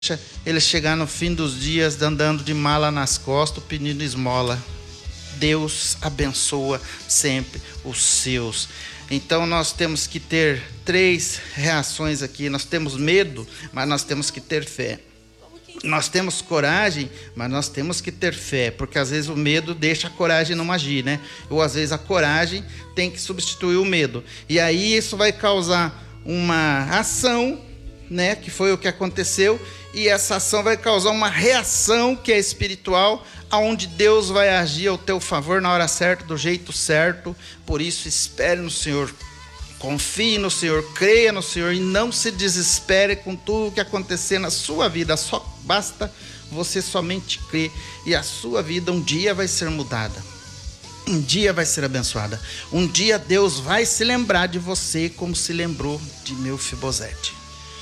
ele chegar no fim dos dias andando de mala nas costas, pedindo esmola. Deus abençoa sempre os seus. Então nós temos que ter 3 reações aqui. Nós temos medo, mas nós temos que ter fé. Nós temos coragem, mas nós temos que ter fé, porque às vezes o medo deixa a coragem não agir, né? Ou às vezes a coragem tem que substituir o medo. E aí isso vai causar uma ação, né? Que foi o que aconteceu. E essa ação vai causar uma reação que é espiritual, aonde Deus vai agir ao teu favor na hora certa, do jeito certo. Por isso, espere no Senhor, confie no Senhor, creia no Senhor e não se desespere com tudo o que acontecer na sua vida. Só basta você somente crer e a sua vida um dia vai ser mudada. Um dia vai ser abençoada. Um dia Deus vai se lembrar de você como se lembrou de Mefibosete.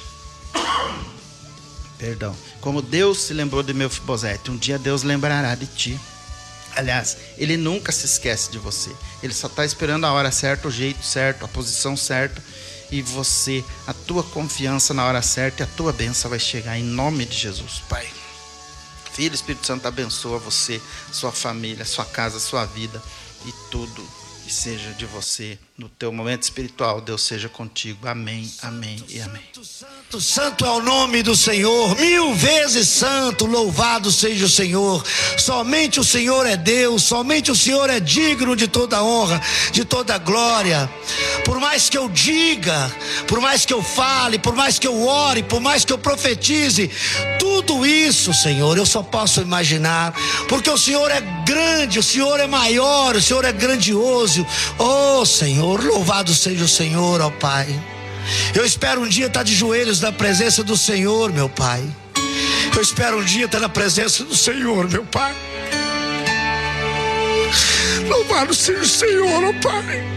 Perdão, como Deus se lembrou de Mefibosete, um dia Deus lembrará de ti. Aliás, Ele nunca se esquece de você. Ele só está esperando a hora certa, o jeito certo, a posição certa. E você, a tua confiança na hora certa e a tua bênção vai chegar em nome de Jesus, Pai. Filho, Espírito Santo abençoa você, sua família, sua casa, sua vida e tudo que seja de você no teu momento espiritual. Deus seja contigo. Amém, amém e amém. Santo, santo é o nome do Senhor, 1000 vezes santo, louvado seja o Senhor. Somente o Senhor é Deus, somente o Senhor é digno de toda honra, de toda glória. Por mais que eu diga, por mais que eu fale, por mais que eu ore, por mais que eu profetize, tudo isso, Senhor, eu só posso imaginar, porque o Senhor é grande, o Senhor é maior, o Senhor é grandioso. Oh Senhor, louvado seja o Senhor, ó Pai. Eu espero um dia estar de joelhos na presença do Senhor, meu Pai. Eu espero um dia estar na presença do Senhor, meu Pai. Louvado seja o Senhor, ó Pai.